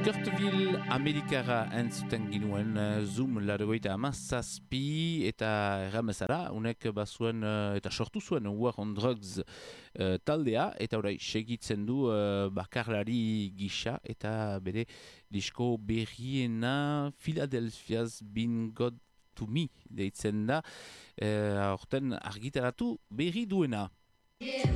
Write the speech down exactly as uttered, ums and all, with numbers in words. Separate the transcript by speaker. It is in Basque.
Speaker 1: Kurtville Amerikara entzuten ginuen uh, Zoom laurogeita hamazazpi eta erramezara, unek bazuen uh, eta sortu zuen War on Drugs uh, taldea eta orai segitzen du uh, bakarlari gisa eta bere disko berriena Philadelphia's Been God to Me deitzen da, uh, aurten argitaratu berri duena. Yeah.